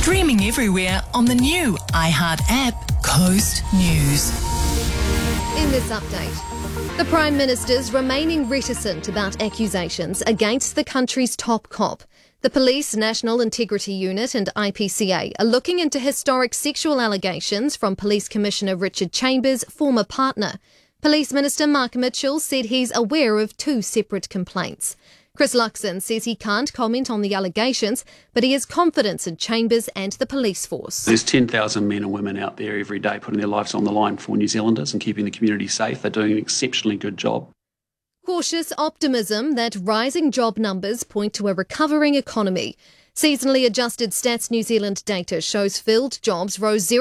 Streaming everywhere on the new iHeart app, Coast News. In this update, the Prime Minister's remaining reticent about accusations against the country's top cop. The Police National Integrity Unit and IPCA are looking into historic sexual allegations from Police Commissioner Richard Chambers' former partner. Police Minister Mark Mitchell said he's aware of 2 separate complaints. Chris Luxon says he can't comment on the allegations, but he has confidence in Chambers and the police force. There's 10,000 men and women out there every day putting their lives on the line for New Zealanders and keeping the community safe. They're doing an exceptionally good job. Cautious optimism that rising job numbers point to a recovering economy. Seasonally adjusted Stats New Zealand data shows filled jobs rose